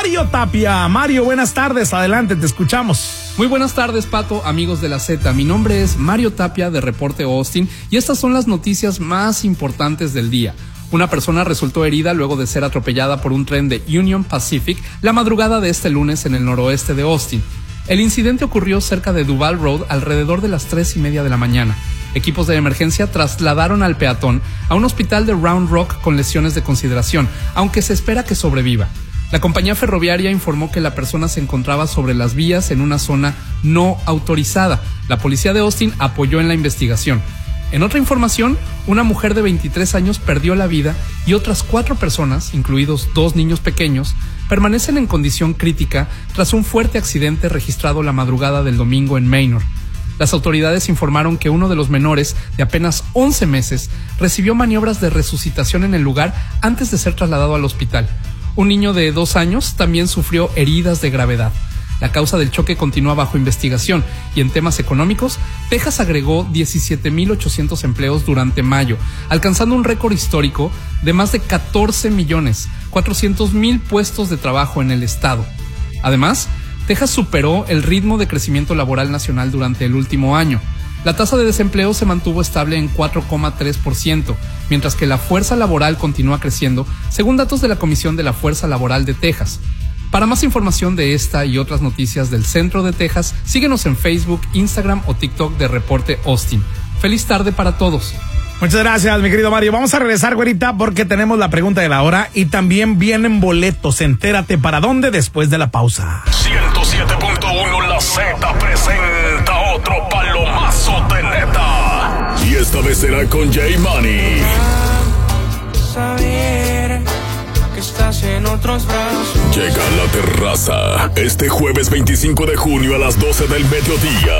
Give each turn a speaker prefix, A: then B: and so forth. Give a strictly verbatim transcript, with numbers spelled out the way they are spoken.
A: Mario Tapia. Mario, buenas tardes, adelante, te escuchamos.
B: Muy buenas tardes, Pato, amigos de la Z. Mi nombre es Mario Tapia de Reporte Austin y estas son las noticias más importantes del día. Una persona resultó herida luego de ser atropellada por un tren de Union Pacific la madrugada de este lunes en el noroeste de Austin. El incidente ocurrió cerca de Duval Road alrededor de las tres y media de la mañana. Equipos de emergencia trasladaron al peatón a un hospital de Round Rock con lesiones de consideración, aunque se espera que sobreviva. La compañía ferroviaria informó que la persona se encontraba sobre las vías en una zona no autorizada. La policía de Austin apoyó en la investigación. En otra información, una mujer de veintitrés años perdió la vida y otras cuatro personas, incluidos dos niños pequeños, permanecen en condición crítica tras un fuerte accidente registrado la madrugada del domingo en Manor. Las autoridades informaron que uno de los menores, de apenas once meses, recibió maniobras de resucitación en el lugar antes de ser trasladado al hospital. Un niño de dos años también sufrió heridas de gravedad. La causa del choque continúa bajo investigación y en temas económicos, Texas agregó diecisiete mil ochocientos empleos durante mayo, alcanzando un récord histórico de más de catorce millones cuatrocientos mil puestos de trabajo en el estado. Además, Texas superó el ritmo de crecimiento laboral nacional durante el último año. La tasa de desempleo se mantuvo estable en cuatro coma tres por ciento, mientras que la fuerza laboral continúa creciendo, según datos de la Comisión de la Fuerza Laboral de Texas. Para más información de esta y otras noticias del centro de Texas, síguenos en Facebook, Instagram o TikTok de Reporte Austin. Feliz tarde para todos.
A: Muchas gracias, mi querido Mario. Vamos a regresar, güerita, porque tenemos la pregunta de la hora y también vienen boletos. Entérate para dónde después de la pausa.
C: ciento siete punto uno La Z presenta otro palomazo de neta. Y esta vez será con J Money.
D: Saber que estás en otros brazos.
C: Llega a la terraza este jueves veinticinco de junio a las doce del mediodía.